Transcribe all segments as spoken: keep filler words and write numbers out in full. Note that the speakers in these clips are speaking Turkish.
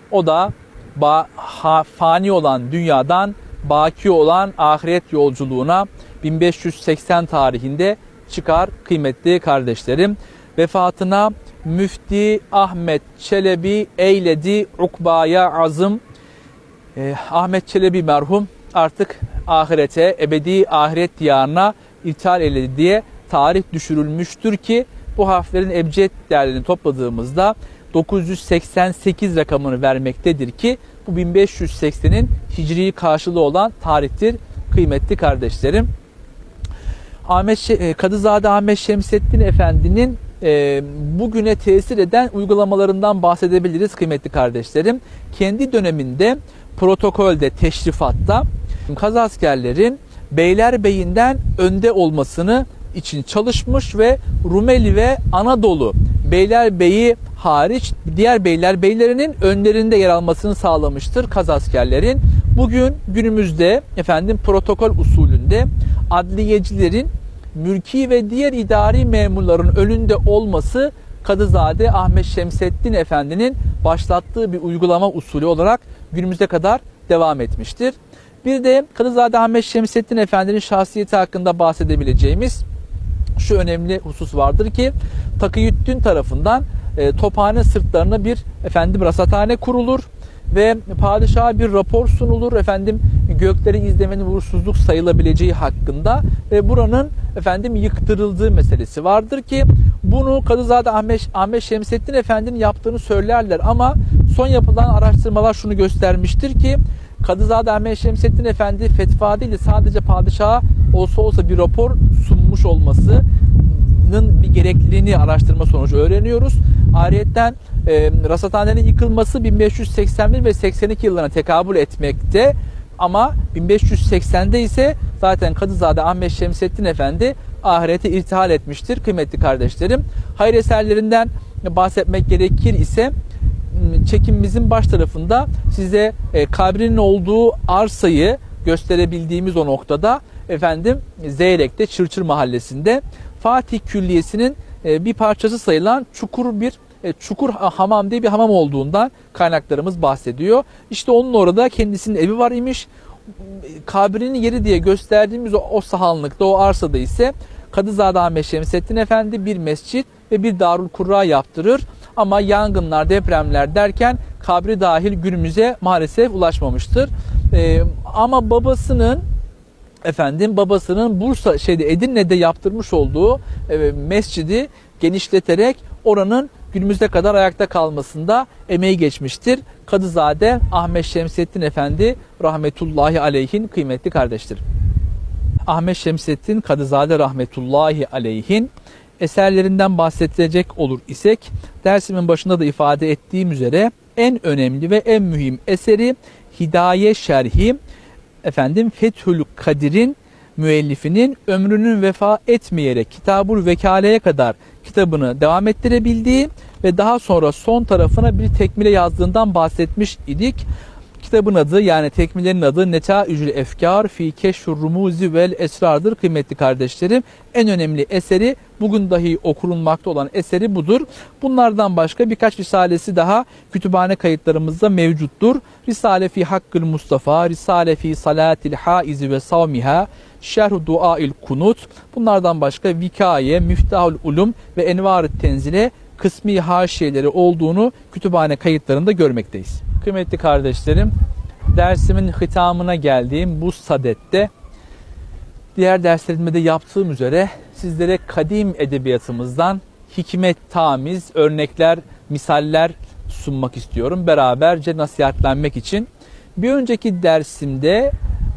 O da ba, ha, fani olan dünyadan baki olan ahiret yolculuğuna bin beş yüz seksen tarihinde çıkar kıymetli kardeşlerim. Vefatına Müfti Ahmet Çelebi eyledi ukbaya azım. Ee, Ahmet Çelebi merhum artık ahirete, ebedi ahiret diyarına irtihal eyledi diye tarih düşürülmüştür ki bu harflerin ebced değerlerini topladığımızda dokuz yüz seksen sekiz rakamını vermektedir ki bu bin beş yüz seksenin hicri karşılığı olan tarihtir kıymetli kardeşlerim. Ahmet Kadızade Ahmet Şemseddin Efendi'nin e, bugüne tesir eden uygulamalarından bahsedebiliriz kıymetli kardeşlerim. Kendi döneminde protokolde, teşrifatta Kazaskerlerin Beylerbeyi'nden önde olmasını için çalışmış ve Rumeli ve Anadolu Beylerbeyi hariç diğer beylerbeylerinin önlerinde yer almasını sağlamıştır Kazaskerlerin. Bugün günümüzde efendim protokol usulünde adliyecilerin mülki ve diğer idari memurların önünde olması Kadızade Ahmet Şemseddin Efendi'nin başlattığı bir uygulama usulü olarak günümüze kadar devam etmiştir. Bir de Kadızade Ahmet Şemseddin Efendi'nin şahsiyeti hakkında bahsedebileceğimiz şu önemli husus vardır ki Takiyüddin tarafından e, Tophane sırtlarına bir efendim rasathane kurulur ve padişaha bir rapor sunulur efendim gökleri izlemenin uğursuzluk sayılabileceği hakkında ve buranın efendim yıktırıldığı meselesi vardır ki bunu Kadızade Ahmet, Ahmet Şemseddin Efendi'nin yaptığını söylerler ama son yapılan araştırmalar şunu göstermiştir ki Kadızade Ahmet Şemseddin Efendi fetva değil sadece padişaha olsa olsa bir rapor sunmuş olmasının bir gerekliliğini araştırma sonucu öğreniyoruz. Ayrıyeten e, rasathanenin yıkılması bin beş yüz seksen bir ve seksen iki yıllarına tekabül etmekte ama bin beş yüz seksende ise zaten Kadızade Ahmet Şemseddin Efendi ahirete irtihal etmiştir kıymetli kardeşlerim. Hayır eserlerinden bahsetmek gerekir ise çekimimizin baş tarafında size e, kabrinin olduğu arsayı gösterebildiğimiz o noktada efendim Zeyrek'te Çırçır Mahallesi'nde Fatih Külliyesi'nin e, bir parçası sayılan çukur bir e, çukur hamam diye bir hamam olduğundan kaynaklarımız bahsediyor. İşte onun orada kendisinin evi var imiş. Kabrinin yeri diye gösterdiğimiz o, o sahanlıkta o arsada ise Kadızade Ahmet Şemseddin Efendi bir mescit ve bir Darül Kurra yaptırır. Ama yangınlar, depremler derken kabri dahil günümüze maalesef ulaşmamıştır. Ee, ama babasının efendim babasının Bursa şeyde Edirne'de yaptırmış olduğu e, mescidi genişleterek oranın günümüze kadar ayakta kalmasında emeği geçmiştir. Kadızade Ahmet Şemseddin Efendi rahmetullahi aleyhin kıymetli kardeşlerim. Ahmet Şemseddin Kadızade rahmetullahi aleyhin eserlerinden bahsedilecek olur isek dersimin başında da ifade ettiğim üzere en önemli ve en mühim eseri Hidaye Şerhi efendim Fethül Kadir'in müellifinin ömrünün vefa etmeyerek Kitabul Vekale'ye kadar kitabını devam ettirebildiği ve daha sonra son tarafına bir tekmile yazdığından bahsetmiş idik. Kitabın adı yani tekmilerin adı Netaücül Efkar fi Keşfur Rumuzi vel Esrar'dır kıymetli kardeşlerim. En önemli eseri bugün dahi okunmakta olan eseri budur. Bunlardan başka birkaç risalesi daha kütüphane kayıtlarımızda mevcuttur. Risale fi Hakkül Mustafa, Risale fi Salatil Haizi ve Savmiha, Şerh Duail Kunut. Bunlardan başka Vikaye, Miftahul Ulum ve Envar-ı Tenzile kısmi haşiyeleri olduğunu kütüphane kayıtlarında görmekteyiz. Kıymetli kardeşlerim, dersimin hitamına geldiğim bu sadette diğer derslerimde de yaptığım üzere sizlere kadim edebiyatımızdan hikmet tamiz örnekler, misaller sunmak istiyorum. Beraberce nasihatlenmek için. Bir önceki dersimde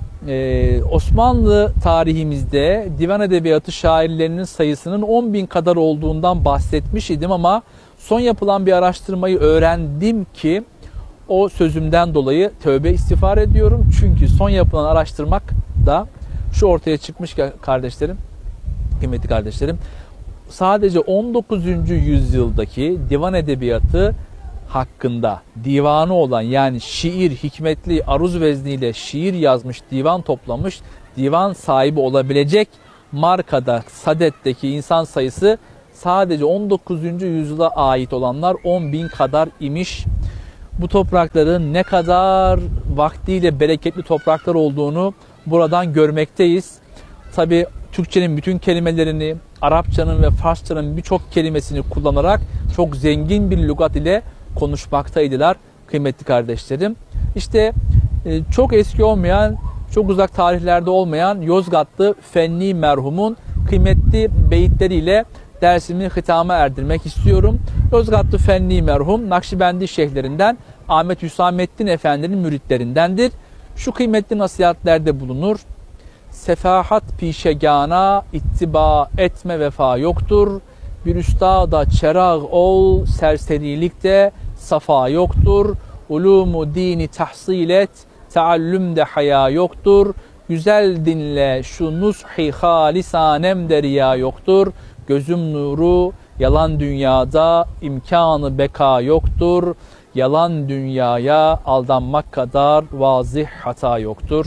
Ee, Osmanlı tarihimizde divan edebiyatı şairlerinin sayısının on bin kadar olduğundan bahsetmiş idim ama son yapılan bir araştırmayı öğrendim ki o sözümden dolayı tövbe istiğfar ediyorum. Çünkü son yapılan araştırmak da şu ortaya çıkmış ki kardeşlerim, kıymetli kardeşlerim, sadece on dokuzuncu yüzyıldaki divan edebiyatı hakkında divanı olan yani şiir, hikmetli aruz vezniyle şiir yazmış, divan toplamış, divan sahibi olabilecek markada, sadetteki insan sayısı sadece on dokuzuncu yüzyıla ait olanlar on bin kadar imiş. bu toprakların ne kadar vaktiyle bereketli topraklar olduğunu buradan görmekteyiz. Tabi Türkçenin bütün kelimelerini, Arapçanın ve Farsçanın birçok kelimesini kullanarak çok zengin bir lügat ile konuşmaktaydılar kıymetli kardeşlerim. İşte çok eski olmayan, çok uzak tarihlerde olmayan Yozgatlı Fenni merhumun kıymetli beyitleriyle dersimi hitama erdirmek istiyorum. Yozgatlı Fenni merhum Nakşibendi şeyhlerinden Ahmet Hüsamettin Efendi'nin müritlerindendir. Şu kıymetli nasihatlerde bulunur. Sefahat pişegana ittiba etme vefa yoktur. Bir üstada çerağ ol, serserilikte safa yoktur. Ulumu dini tahsil et, taallümde haya yoktur. Güzel dinle şu nushi halisanemde riya yoktur. Gözüm nuru, yalan dünyada imkanı beka yoktur. Yalan dünyaya aldanmak kadar vazih hata yoktur.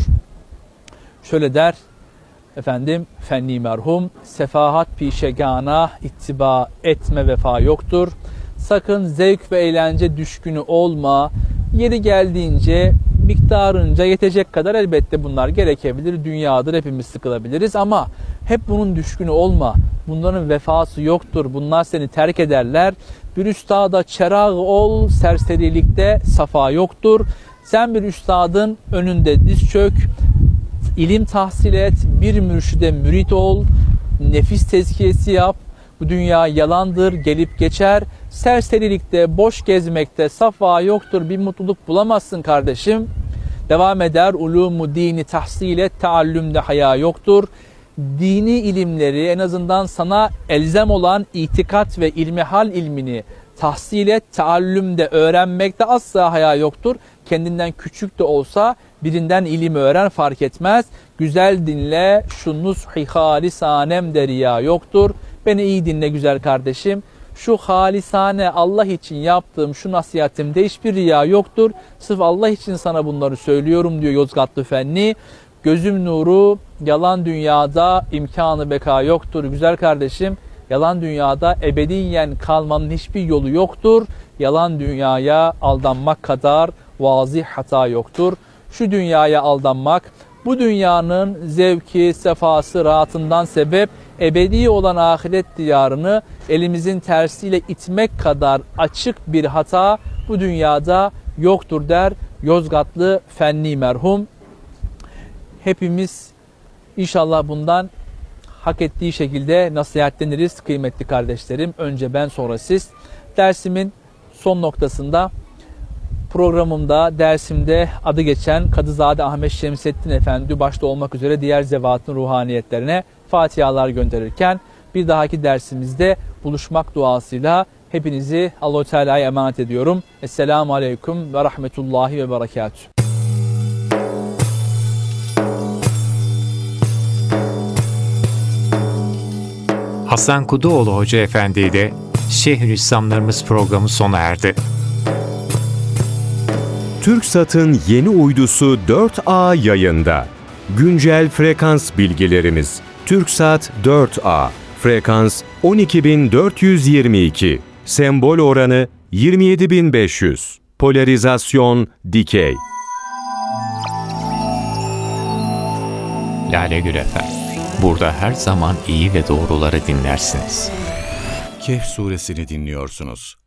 Şöyle der efendim Fenni merhum, sefahat pişegana ittiba etme vefa yoktur. Sakın zevk ve eğlence düşkünü olma. Yeri geldiğince miktarınca yetecek kadar elbette bunlar gerekebilir. Dünyadır, hepimiz sıkılabiliriz ama hep bunun düşkünü olma. Bunların vefası yoktur. Bunlar seni terk ederler. Bir üstada çerağ ol, serserilikte safa yoktur. Sen bir üstadın önünde diz çök, ilim tahsil et, bir mürşide mürit ol, nefis tezkiyesi yap. Bu dünya yalandır, gelip geçer. Serserilikte, boş gezmekte safa yoktur. Bir mutluluk bulamazsın kardeşim. Devam eder. Ulumu dini tahsil et, taallümde haya yoktur. Dini ilimleri, en azından sana elzem olan itikat ve ilmihal ilmini tahsil et, taallümde öğrenmekte asla haya yoktur. Kendinden küçük de olsa birinden ilim öğren, fark etmez. Güzel dinle, şu nushi halisanem de riya yoktur. Beni iyi dinle güzel kardeşim. Şu halisane Allah için yaptığım şu nasihatimde hiçbir riya yoktur. Sırf Allah için sana bunları söylüyorum diyor Yozgatlı Fenni. Gözüm nuru, yalan dünyada imkanı beka yoktur. Güzel kardeşim, yalan dünyada ebediyen kalmanın hiçbir yolu yoktur. Yalan dünyaya aldanmak kadar vazih hata yoktur. Şu dünyaya aldanmak, bu dünyanın zevki, sefası, rahatından sebep ebedi olan ahiret diyarını elimizin tersiyle itmek kadar açık bir hata bu dünyada yoktur der Yozgatlı Fenni merhum. Hepimiz inşallah bundan hak ettiği şekilde nasihatleniriz kıymetli kardeşlerim. Önce ben, sonra siz. Dersimin son noktasında programımda, dersimde adı geçen Kadızade Ahmet Şemsettin Efendi başta olmak üzere diğer zevatın ruhaniyetlerine fatihalar gönderirken bir dahaki dersimizde buluşmak duasıyla hepinizi Allah-u Teala'ya emanet ediyorum. Esselamu Aleyküm ve Rahmetullahi ve Berekatühü. Hasan Kuduoğlu Hoca Efendi ile Şeyhülislamlarımız programı sona erdi. TürkSat'ın yeni uydusu dört A yayında. Güncel frekans bilgilerimiz. TürkSat dört A. Frekans on iki bin dört yüz yirmi iki. Sembol oranı yirmi yedi bin beş yüz. Polarizasyon dikey. Lale Gül F M. Burada her zaman iyi ve doğruları dinlersiniz. Kehf suresini dinliyorsunuz.